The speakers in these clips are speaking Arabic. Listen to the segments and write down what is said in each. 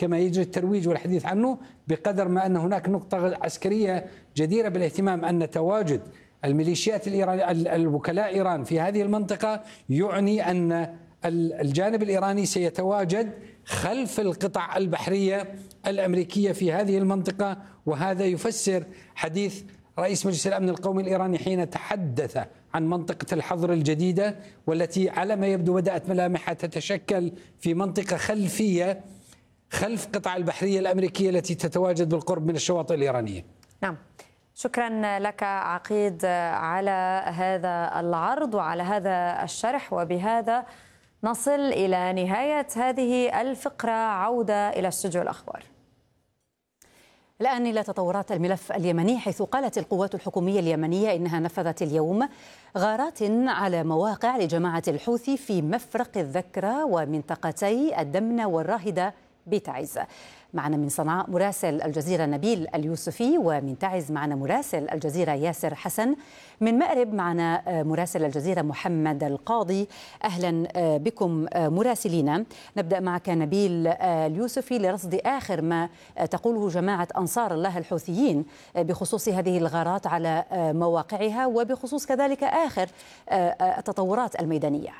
كما يجري الترويج والحديث عنه، بقدر ما أن هناك نقطة عسكرية جديرة بالاهتمام، أن تواجد الميليشيات الإيرانية الوكلاء إيران في هذه المنطقة يعني أن الجانب الإيراني سيتواجد خلف القطع البحرية الأمريكية في هذه المنطقة. وهذا يفسر حديث رئيس مجلس الأمن القومي الإيراني حين تحدث عن منطقة الحظر الجديدة، والتي على ما يبدو بدأت ملامحها تتشكل في منطقة خلفية خلف قطع البحرية الأمريكية التي تتواجد بالقرب من الشواطئ الإيرانية. نعم، شكرا لك عقيد على هذا العرض وعلى هذا الشرح. وبهذا نصل إلى نهاية هذه الفقرة. عودة إلى استوديو الأخبار. الآن إلى تطورات الملف اليمني، حيث قالت القوات الحكومية اليمنية إنها نفذت اليوم غارات على مواقع لجماعة الحوثي في مفرق الذكرى ومنطقتي الدمنة والراهدة بتعز. معنا من صنعاء مراسل الجزيرة نبيل اليوسفي، ومن تعز معنا مراسل الجزيرة ياسر حسن، من مأرب معنا مراسل الجزيرة محمد القاضي. أهلا بكم مراسلينا. نبدأ معك نبيل اليوسفي لرصد آخر ما تقوله جماعة أنصار الله الحوثيين بخصوص هذه الغارات على مواقعها، وبخصوص كذلك آخر التطورات الميدانية.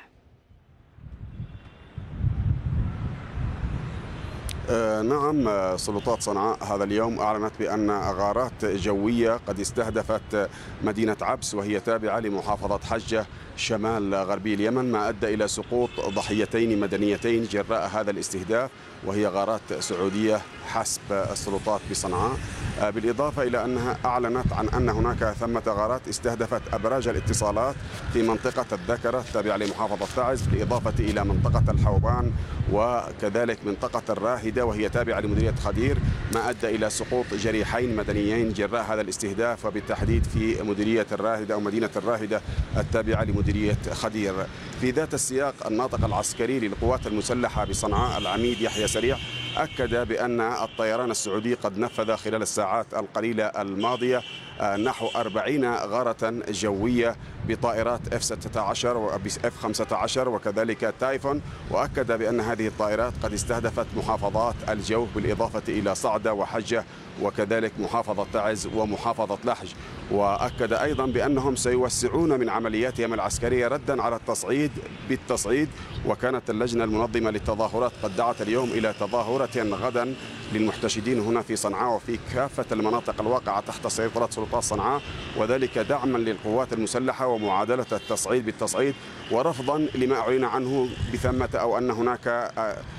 نعم، سلطات صنعاء هذا اليوم أعلنت بأن غارات جوية قد استهدفت مدينة عبس، وهي تابعة لمحافظة حجة شمال غربي اليمن، ما أدى إلى سقوط ضحيتين مدنيتين جراء هذا الاستهداف، وهي غارات سعودية حسب السلطات بصنعاء. بالإضافة إلى أنها أعلنت عن أن هناك ثمة غارات استهدفت أبراج الاتصالات في منطقة الذكرة التابعة لمحافظة تعز، بالإضافة إلى منطقة الحوبان وكذلك منطقة الراهدة وهي تابعة لمديرية خدير، ما أدى إلى سقوط جريحين مدنيين جراء هذا الاستهداف، وبالتحديد في مديرية الراهدة أو مدينة الراهدة التابعة لمديرية خدير. في ذات السياق، الناطق العسكري للقوات المسلحة بصنعاء العميد يحيى سريع أكد بأن الطيران السعودي قد نفذ خلال الساعات القليلة الماضية نحو 40 غارة جوية بطائرات F-16 و F-15 وكذلك تايفون، وأكد بأن هذه الطائرات قد استهدفت محافظات الجوف بالإضافة إلى صعدة وحجة وكذلك محافظة تعز ومحافظة لحج. وأكد أيضا بأنهم سيوسعون من عملياتهم العسكرية ردا على التصعيد بالتصعيد. وكانت اللجنة المنظمة للتظاهرات قد دعت اليوم إلى تظاهرة غدا للمحتشدين هنا في صنعاء وفي كافة المناطق الواقعة تحت سيطرة سلطات صنعاء، وذلك دعما للقوات المسلحة ومعادلة التصعيد بالتصعيد، ورفضا لما أعلن عنه بثمة أو أن هناك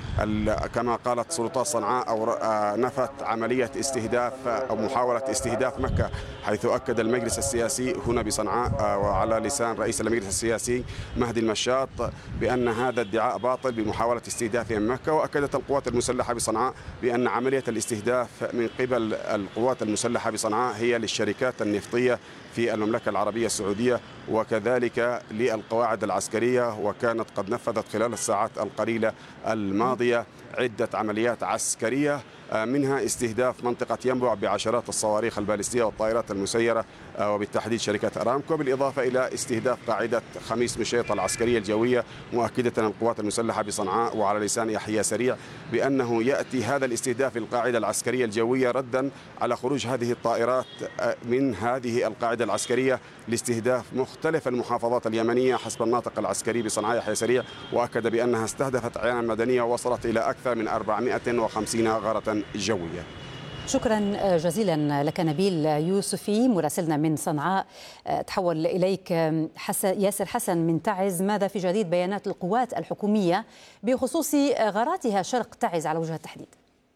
كما قالت سلطات صنعاء أو نفت عملية استهداف أو محاولة استهداف مكة، حيث أكد المجلس السياسي هنا بصنعاء وعلى لسان رئيس المجلس السياسي مهدي المشاط بأن هذا ادعاء باطل بمحاولة استهداف مكة. وأكدت القوات المسلحة بصنعاء بأن عملية الاستهداف من قبل القوات المسلحة بصنعاء هي للشركات النفطية في المملكة العربية السعودية وكذلك للقواعد العسكرية، وكانت قد نفذت خلال الساعات القليلة الماضية عدة عمليات عسكرية، منها استهداف منطقة ينبع بعشرات الصواريخ البالستية والطائرات المسيرة وبالتحديد شركة أرامكو، بالإضافة إلى استهداف قاعدة خميس مشيط العسكرية الجوية، مؤكدة القوات المسلحة بصنعاء وعلى لسان يحيى سريع بأنه يأتي هذا الاستهداف للقاعدة العسكرية الجوية ردا على خروج هذه الطائرات من هذه القاعدة العسكرية لاستهداف مختلف المحافظات اليمنية حسب الناطق العسكري بصنعاء يحيى سريع، وأكد بأنها استهدفت عيانا مدنية ووصلت إلى أكثر من 450 غارة جوية. شكرا جزيلا لك نبيل يوسفي مراسلنا من صنعاء. تحول إليك ياسر حسن من تعز. ماذا في جديد بيانات القوات الحكومية بخصوص غاراتها شرق تعز على وجه التحديد؟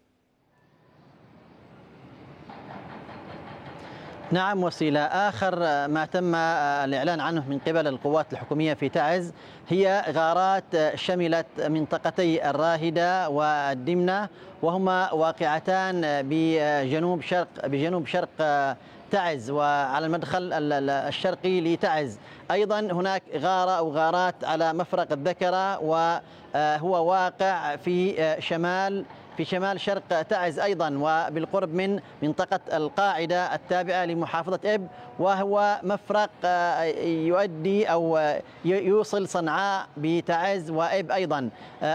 نعم وسيلة، آخر ما تم الإعلان عنه من قبل القوات الحكومية في تعز هي غارات شملت منطقتي الراهدة والدمنة، وهما واقعتان بجنوب شرق تعز وعلى المدخل الشرقي لتعز. أيضا هناك غارة أو غارات على مفرق الذكرة، وهو واقع في في شمال شرق تعز أيضا وبالقرب من منطقة القاعدة التابعة لمحافظة إب، وهو مفرق يؤدي أو يوصل صنعاء بتعز وإب أيضا.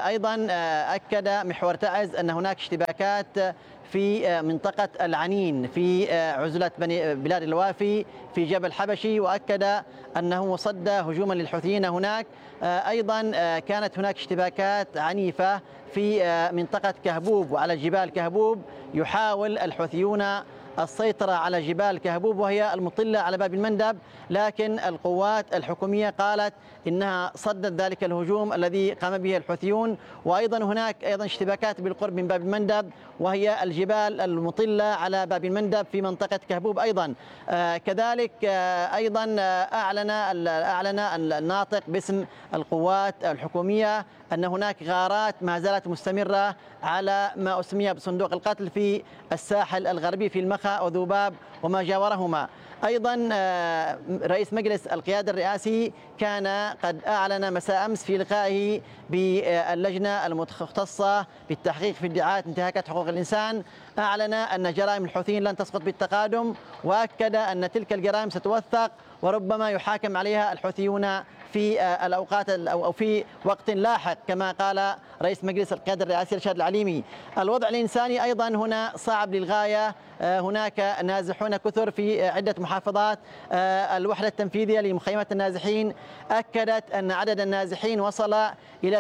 أكد محور تعز أن هناك اشتباكات في منطقة العنين في عزلة بلاد الوافي في جبل حبشي، وأكد أنه صد هجوما للحوثيين هناك. أيضا كانت هناك اشتباكات عنيفة في منطقة كهبوب وعلى جبال كهبوب. يحاول الحوثيون السيطرة على جبال كهبوب وهي المطلة على باب المندب، لكن القوات الحكومية قالت إنها صدت ذلك الهجوم الذي قام به الحوثيون. وأيضا هناك اشتباكات بالقرب من باب المندب وهي الجبال المطلة على باب المندب في منطقة كهبوب أيضا. كذلك أيضا أعلن الناطق باسم القوات الحكومية أن هناك غارات ما زالت مستمرة على ما أسمي بصندوق القتل في الساحل الغربي في المخا وذوباب وما جاورهما. أيضا رئيس مجلس القيادة الرئاسي كان قد أعلن مساء أمس في لقائه باللجنة المختصة بالتحقيق في ادعاءات انتهاكات حقوق الإنسان، أعلن أن جرائم الحوثيين لن تسقط بالتقادم، وأكد أن تلك الجرائم ستوثق وربما يحاكم عليها الحوثيون في الأوقات أو في وقت لاحق كما قال رئيس مجلس القيادة الرئاسي رشاد العليمي. الوضع الإنساني أيضا هنا صعب للغاية، هناك نازحون كثر في عدة محافظات. الوحدة التنفيذية لمخيمات النازحين أكدت أن عدد النازحين وصل إلى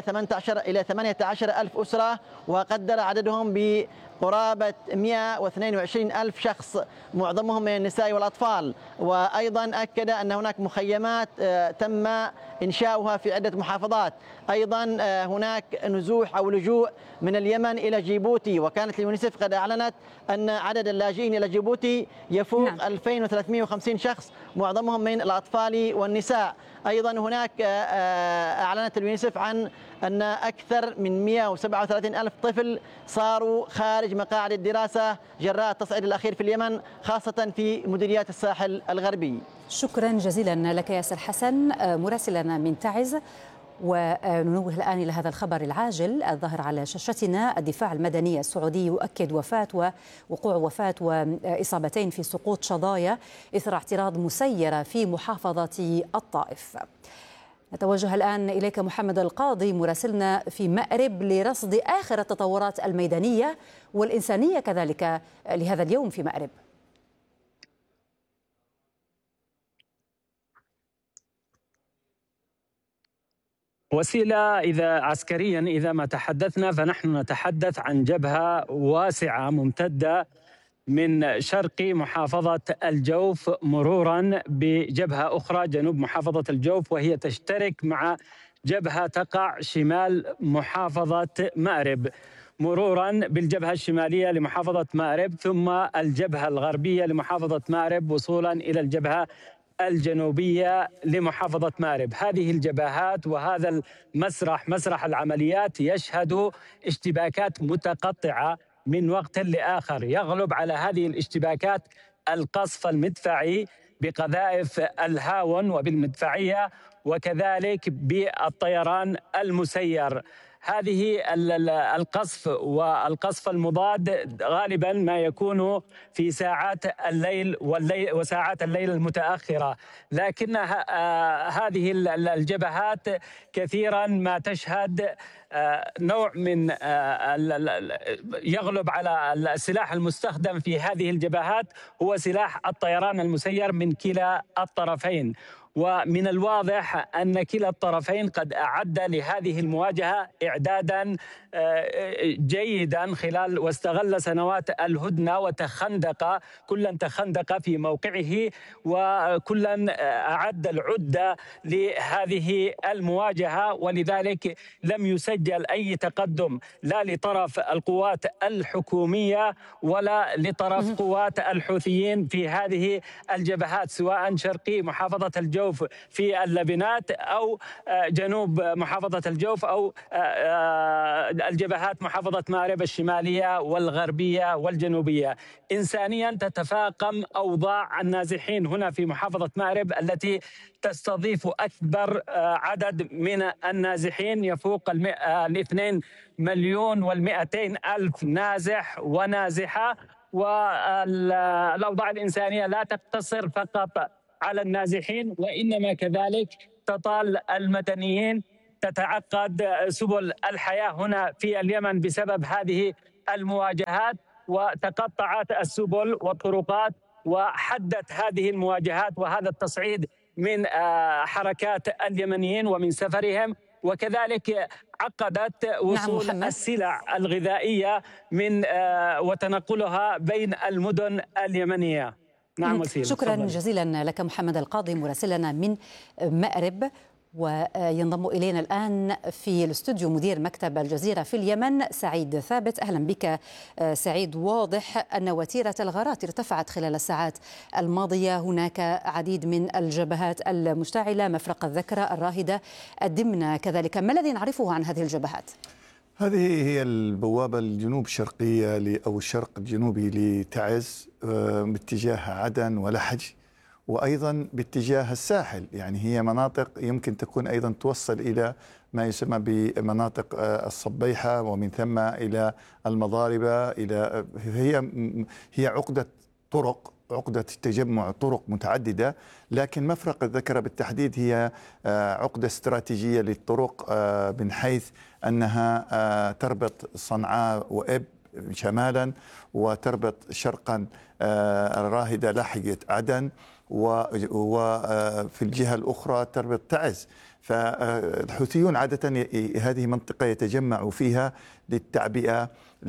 18 ألف أسرة، وقدر عددهم بقرابة 122 ألف شخص معظمهم من النساء والأطفال. وأيضا أكد أن هناك مخيمات تم إنشاؤها في عدة محافظات. أيضا هناك نزوح أو لجوء من اليمن إلى جيبوتي، وكانت اليونيسف قد أعلنت أن عدد اللاجئين إلى جيبوتي يفوق 2350 شخص معظمهم من الأطفال والنساء. أيضا هناك أعلنت اليونيسف عن أن أكثر من 137 ألف طفل صاروا خارج مقاعد الدراسة جراء التصعيد الأخير في اليمن، خاصة في مديريات الساحل الغربي. شكرا جزيلا لك ياسر حسن مراسلنا من تعز. وننوه الآن إلى هذا الخبر العاجل الظاهر على شاشتنا. الدفاع المدني السعودي يؤكد وقوع وفاة وإصابتين في سقوط شظايا إثر اعتراض مسيرة في محافظة الطائف. نتوجه الآن إليك محمد القاضي مراسلنا في مأرب لرصد آخر التطورات الميدانية والإنسانية كذلك لهذا اليوم في مأرب. وسيلة عسكريا إذا ما تحدثنا فنحن نتحدث عن جبهة واسعة ممتدة من شرق محافظة الجوف مرورا بجبهة أخرى جنوب محافظة الجوف، وهي تشترك مع جبهة تقع شمال محافظة مأرب، مرورا بالجبهة الشمالية لمحافظة مأرب، ثم الجبهة الغربية لمحافظة مأرب وصولا إلى الجبهة الجنوبية لمحافظة مأرب. هذه الجبهات وهذا مسرح العمليات يشهد اشتباكات متقطعة من وقت لآخر. يغلب على هذه الاشتباكات القصف المدفعي بقذائف الهاون وبالمدفعية وكذلك بالطيران المسير. هذه القصف والقصف المضاد غالبا ما يكون في ساعات الليل وساعات الليل المتأخرة، لكن هذه الجبهات كثيرا ما تشهد نوع من يغلب على السلاح المستخدم في هذه الجبهات هو سلاح الطيران المسير من كلا الطرفين. ومن الواضح أن كلا الطرفين قد أعد لهذه المواجهة إعدادا جيدا خلال واستغل سنوات الهدنة وتخندق، كلا تخندق في موقعه وكلا أعد العدة لهذه المواجهة، ولذلك لم يسجل أي تقدم لا لطرف القوات الحكومية ولا لطرف قوات الحوثيين في هذه الجبهات، سواء شرقي محافظة الجوف الجوف في اللبنات أو جنوب محافظة الجوف أو الجبهات محافظة مأرب الشمالية والغربية والجنوبية. إنسانيا تتفاقم أوضاع النازحين هنا في محافظة مأرب التي تستضيف أكبر عدد من النازحين يفوق 2,200,000 نازح ونازحة. والأوضاع الإنسانية لا تقتصر فقط على النازحين وإنما كذلك تطال المدنيين. تتعقد سبل الحياة هنا في اليمن بسبب هذه المواجهات، وتقطعت السبل والطرقات، وحدت هذه المواجهات وهذا التصعيد من حركات اليمنيين ومن سفرهم، وكذلك عقدت وصول السلع الغذائية من وتنقلها بين المدن اليمنية. نعم وسيلة. شكرا جزيلا لك محمد القاضي مراسلنا من مأرب. وينضم إلينا الآن في الاستوديو مدير مكتب الجزيرة في اليمن سعيد ثابت. أهلا بك سعيد. واضح أن وتيرة الغارات ارتفعت خلال الساعات الماضية، هناك عديد من الجبهات المشتعلة، مفرق الذكرى، الراهدة، الدمنة كذلك. ما الذي نعرفه عن هذه الجبهات؟ هذه هي البوابة الجنوب شرقية أو الشرق الجنوبي لتعز باتجاه عدن ولحج، وأيضا باتجاه الساحل. يعني هي مناطق يمكن تكون أيضا توصل إلى ما يسمى بمناطق الصبيحة ومن ثم إلى المضاربة. هي عقدة طرق، عقدة تجمع طرق متعددة، لكن مفرق الذكرى بالتحديد هي عقدة استراتيجية للطرق من حيث أنها تربط صنعاء وإب شمالا، وتربط شرقا الراهدة لحية عدن، وفي الجهة الأخرى تربط تعز. فالحوثيون عادة هذه منطقة يتجمعوا فيها للتعبئة،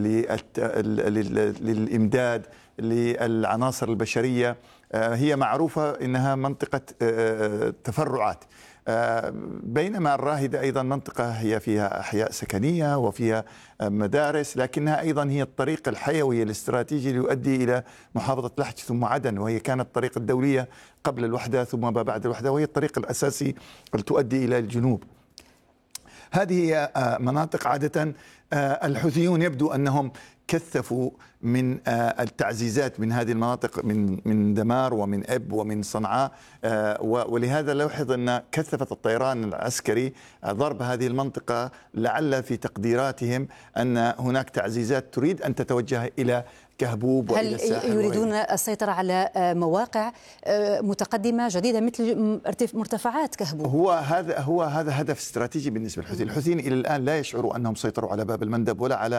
للإمداد، للعناصر البشرية. هي معروفة إنها منطقة تفرعات، بينما الراهدة أيضا منطقة هي فيها أحياء سكنية وفيها مدارس، لكنها أيضا هي الطريق الحيوي الاستراتيجي ليؤدي إلى محافظة لحج ثم عدن، وهي كانت الطريق الدولية قبل الوحدة ثم ما بعد الوحدة، وهي الطريق الأساسي التي تؤدي إلى الجنوب. هذه مناطق عادة الحوثيون يبدو أنهم كثفوا من التعزيزات من هذه المناطق، من دمار ومن إب ومن صنعاء، ولهذا لاحظ أن كثفت الطيران العسكري ضرب هذه المنطقة، لعل في تقديراتهم أن هناك تعزيزات تريد أن تتوجه إلى كهبوب وإلى الساحل. هل يريدون السيطرة على مواقع متقدمة جديدة مثل مرتفعات كهبوب؟ هو هذا هدف استراتيجي بالنسبة للحوثيين. الحوثيين إلى الآن لا يشعروا أنهم سيطروا على باب المندب ولا على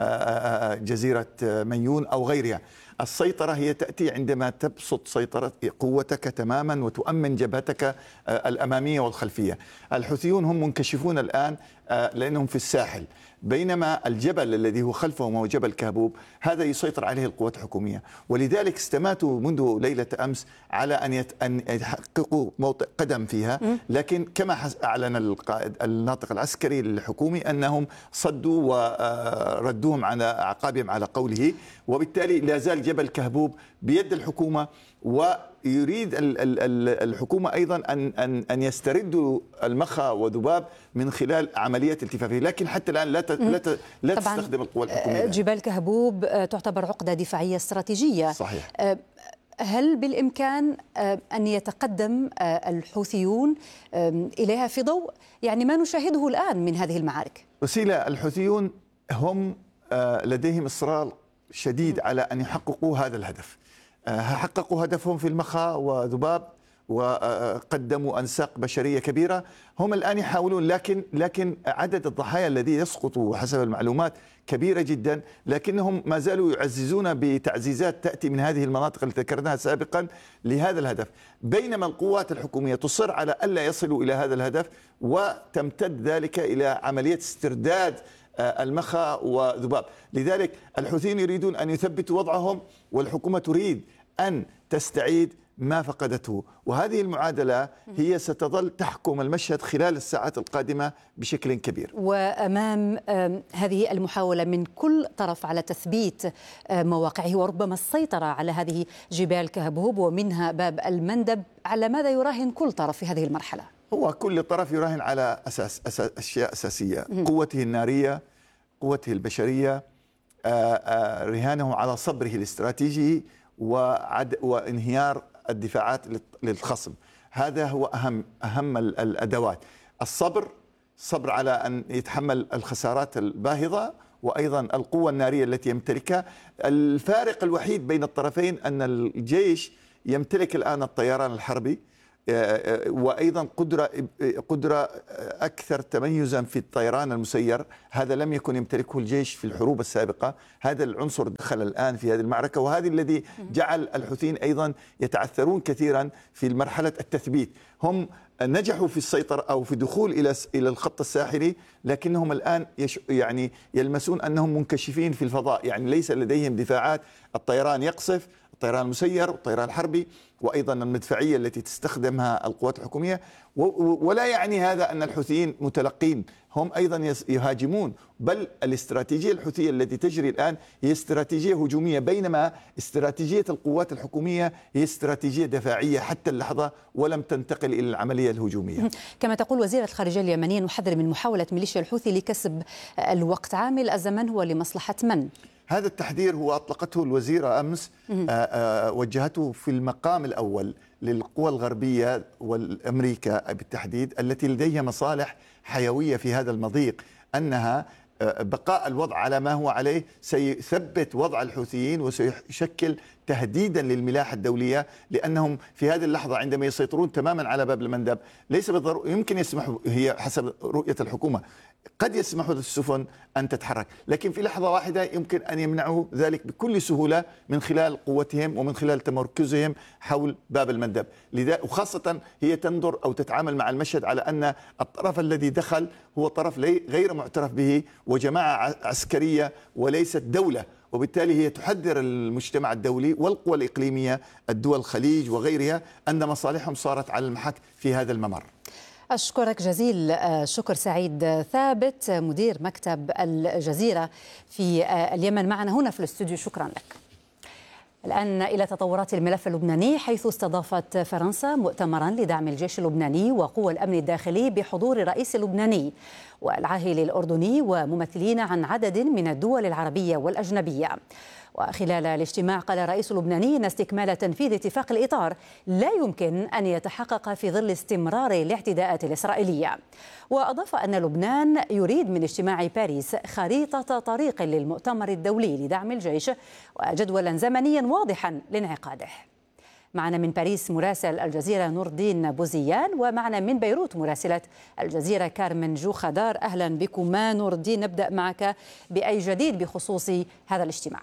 جزيرة منيون أو غيرها. السيطرة هي تأتي عندما تبسط سيطرة قوتك تماما وتؤمن جبهتك الأمامية والخلفية. الحوثيون هم منكشفون الآن لأنهم في الساحل، بينما الجبل الذي هو خلفهم هو جبل كهبوب، هذا يسيطر عليه القوات الحكومية، ولذلك استماتوا منذ ليلة أمس على أن يحققوا موطئ قدم فيها. لكن كما أعلن القائد الناطق العسكري الحكومي أنهم صدوا وردوهم على أعقابهم على قوله، وبالتالي لا زال جبل كهبوب بيد الحكومة، ويريد الحكومة أيضا أن يستردوا المخا وذباب من خلال عملية التفافية، لكن حتى الآن لا تستخدم القوى الحكومية. جبال كهبوب تعتبر عقدة دفاعية استراتيجية. صحيح. هل بالإمكان أن يتقدم الحوثيون إليها في ضوء يعني ما نشاهده الآن من هذه المعارك؟ وسيلة، الحوثيون هم لديهم إصرار شديد على أن يحققوا هذا الهدف. حققوا هدفهم في المخا وذباب وقدموا أنساق بشرية كبيرة. هم الآن يحاولون، لكن عدد الضحايا الذي يسقط حسب المعلومات كبيرة جدا، لكنهم ما زالوا يعززون بتعزيزات تأتي من هذه المناطق التي ذكرناها سابقا لهذا الهدف، بينما القوات الحكومية تصر على ألا يصلوا إلى هذا الهدف، وتمتد ذلك إلى عملية استرداد المخا وذباب. لذلك الحوثيين يريدون أن يثبتوا وضعهم، والحكومة تريد أن تستعيد ما فقدته، وهذه المعادلة هي ستظل تحكم المشهد خلال الساعات القادمة بشكل كبير. وأمام هذه المحاولة من كل طرف على تثبيت مواقعه وربما السيطرة على هذه جبال كهبوب ومنها باب المندب، على ماذا يراهن كل طرف في هذه المرحلة؟ هو كل طرف يراهن على أشياء أساسية، قوته النارية، قوته البشرية، رهانه على صبره الاستراتيجي وانهيار الدفاعات للخصم. هذا هو أهم الأدوات. الصبر على أن يتحمل الخسارات الباهظة، وأيضا القوة النارية التي يمتلكها. الفارق الوحيد بين الطرفين أن الجيش يمتلك الآن الطيران الحربي، وأيضا قدرة أكثر تميزا في الطيران المسير. هذا لم يكن يمتلكه الجيش في الحروب السابقة. هذا العنصر دخل الآن في هذه المعركة، وهذا الذي جعل الحوثيين أيضا يتعثرون كثيرا في مرحلة التثبيت. هم نجحوا في السيطرة أو في الدخول إلى الخط الساحلي، لكنهم الآن يعني يلمسون أنهم منكشفين في الفضاء، يعني ليس لديهم دفاعات. الطيران يقصف، الطيران المسير والطيران الحربي، وأيضا المدفعية التي تستخدمها القوات الحكومية. ولا يعني هذا أن الحوثيين متلقين، هم أيضا يهاجمون، بل الاستراتيجية الحوثية التي تجري الآن هي استراتيجية هجومية، بينما استراتيجية القوات الحكومية هي استراتيجية دفاعية حتى اللحظة، ولم تنتقل إلى العملية الهجومية. كما تقول وزيرة الخارجية اليمنية نحذر من محاولة ميليشيا الحوثي لكسب الوقت. عامل الزمن هو لمصلحة من؟ هذا التحذير هو أطلقته الوزيرة أمس، وجهته في المقام الأول للقوى الغربية والأمريكا بالتحديد، التي لديها مصالح حيوية في هذا المضيق، أنها بقاء الوضع على ما هو عليه سيثبت وضع الحوثيين وسيشكل تهديدا للملاحة الدولية، لأنهم في هذه اللحظة عندما يسيطرون تماما على باب المندب ليس بالضرورة يمكن يسمحوا، هي حسب رؤية الحكومة قد يسمحوا للسفن أن تتحرك، لكن في لحظة واحدة يمكن أن يمنعوا ذلك بكل سهولة من خلال قوتهم ومن خلال تمركزهم حول باب المندب. لذا وخاصة هي تنظر أو تتعامل مع المشهد على أن الطرف الذي دخل هو طرف غير معترف به وجماعة عسكرية وليست دولة، وبالتالي هي تحذر المجتمع الدولي والقوى الإقليمية الدول الخليج وغيرها أن مصالحهم صارت على المحك في هذا الممر. أشكرك جزيل شكر سعيد ثابت مدير مكتب الجزيرة في اليمن معنا هنا في الاستوديو، شكرا لك. الآن إلى تطورات الملف اللبناني، حيث استضافت فرنسا مؤتمرا لدعم الجيش اللبناني وقوى الأمن الداخلي بحضور الرئيس اللبناني والعاهل الأردني وممثلين عن عدد من الدول العربية والأجنبية. وخلال الاجتماع قال الرئيس اللبناني أن استكمال تنفيذ اتفاق الإطار لا يمكن أن يتحقق في ظل استمرار الاعتداءات الإسرائيلية. وأضاف أن لبنان يريد من اجتماع باريس خريطة طريق للمؤتمر الدولي لدعم الجيش وجدولا زمنيا واضحا لانعقاده. معنا من باريس مراسل الجزيرة نور الدين بوزيان، ومعنا من بيروت مراسلة الجزيرة كارمن جو خدار. أهلا بكما نور الدين، نبدأ معك بأي جديد بخصوص هذا الاجتماع؟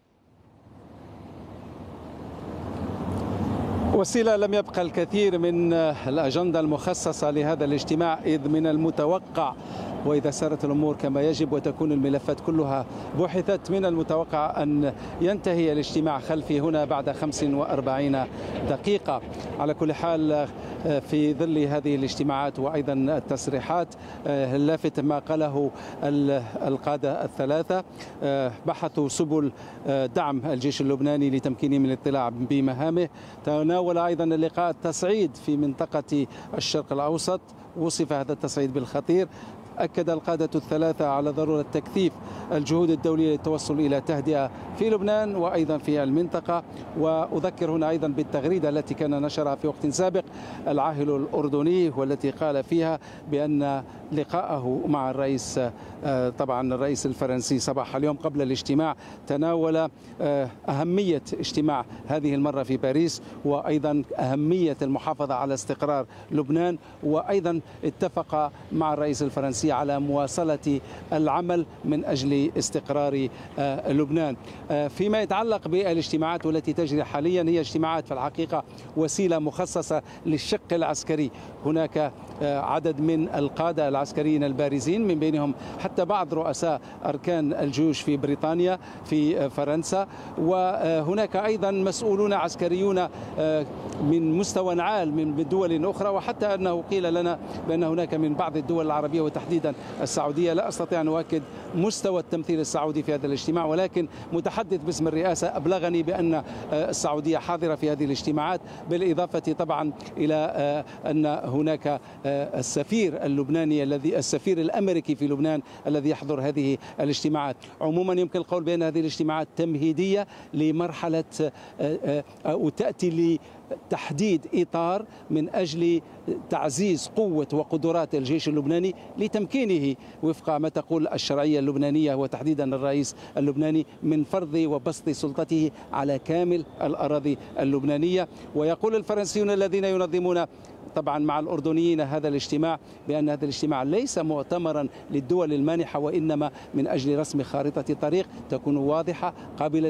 وسيلة، لم يبقى الكثير من الأجندة المخصصة لهذا الاجتماع، إذ من المتوقع وإذا سارت الأمور كما يجب وتكون الملفات كلها بحثت من المتوقع أن ينتهي الاجتماع خلفي هنا بعد 45 دقيقة. على كل حال في ظل هذه الاجتماعات وأيضا التصريحات لافت ما قاله القادة الثلاثة، بحثوا سبل دعم الجيش اللبناني لتمكينه من الاطلاع بمهامه. تناول أيضا اللقاء التصعيد في منطقة الشرق الأوسط، وصف هذا التصعيد بالخطير. أكد القادة الثلاثة على ضرورة تكثيف الجهود الدولية للتوصل إلى تهدئة في لبنان وأيضا في المنطقة. وأذكر هنا أيضا بالتغريدة التي كان نشرها في وقت سابق العاهل الأردني، والتي قال فيها بأن لقاءه مع الرئيس طبعا الرئيس الفرنسي صباح اليوم قبل الاجتماع تناول أهمية اجتماع هذه المرة في باريس، وأيضا أهمية المحافظة على استقرار لبنان، وأيضا اتفق مع الرئيس الفرنسي الرئيسي على مواصلة العمل من أجل استقرار لبنان. فيما يتعلق بالاجتماعات والتي تجري حاليا، هي اجتماعات في الحقيقة وسيلة مخصصة للشق العسكري. هناك عدد من القادة العسكريين البارزين، من بينهم حتى بعض رؤساء أركان الجيوش في بريطانيا، في فرنسا، وهناك أيضا مسؤولون عسكريون من مستوى عال من دول أخرى، وحتى أنه قيل لنا بأن هناك من بعض الدول العربية وتحديدا السعودية. لا أستطيع أن أؤكد مستوى التمثيل السعودي في هذا الاجتماع، ولكن متحدث باسم الرئاسة أبلغني بأن السعودية حاضرة في هذه الاجتماعات، بالإضافة طبعا إلى أن هناك السفير اللبناني السفير الأمريكي في لبنان الذي يحضر هذه الاجتماعات. عموما يمكن القول بأن هذه الاجتماعات تمهيدية لمرحلة وتأتي لتحديد إطار من أجل تعزيز قوة وقدرات الجيش اللبناني لتمكينه وفق ما تقول الشرعية اللبنانية وتحديدا الرئيس اللبناني من فرض وبسط سلطته على كامل الأراضي اللبنانية. ويقول الفرنسيون الذين ينظمون طبعا مع الأردنيين هذا الاجتماع بأن هذا الاجتماع ليس مؤتمرا للدول المانحة، وإنما من أجل رسم خارطة طريق تكون واضحة قابلة